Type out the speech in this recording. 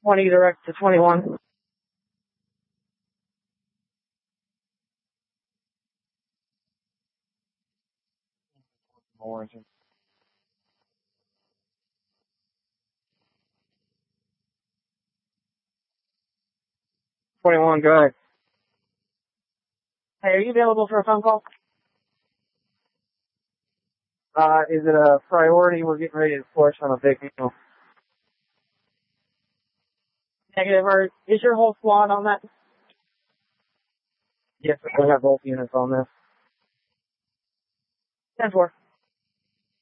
20 direct to 21. Orange. 21, go ahead. Hey, are you available for a phone call? Is it a priority? We're getting ready to push on a big deal. Negative, or is your whole squad on that? Yes, we have both units on this. 10-4.